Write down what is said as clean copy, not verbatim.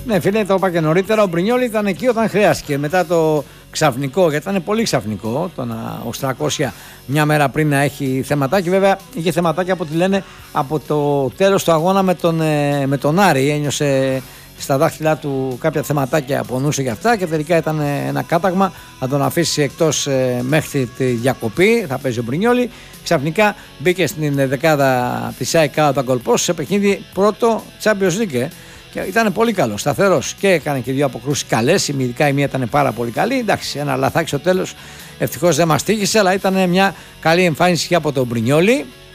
Ναι, φίλε, το είπα και νωρίτερα. Ο Μπρινιόλι ήταν εκεί όταν χρειάστηκε. Μετά το ξαφνικό, γιατί ήταν πολύ ξαφνικό το να ο Στρακόσια μια μέρα πριν να έχει θεματάκι. Βέβαια, είχε θεματάκι από ό,τι λένε από το τέλος του αγώνα με τον Άρη. Ένιωσε στα δάχτυλά του κάποια θεματάκια, πονούσε και αυτά. Και τελικά ήταν ένα κάταγμα να τον αφήσει εκτός μέχρι τη διακοπή. Θα παίζει ο Μπρινιόλι. Ξαφνικά μπήκε στην δεκάδα της ΑΕΚ Γκολπός σε παιχνίδι πρώτο Champions League. Και ήταν πολύ καλό, σταθερός και έκανε και δύο αποκρούσεις καλές. Ειδικά η μία ήταν πάρα πολύ καλή. Εντάξει, ένα λαθάκι στο τέλος ευτυχώς δεν μας τύχησε, αλλά ήταν μια καλή εμφάνιση και από τον Μπρινιόλι.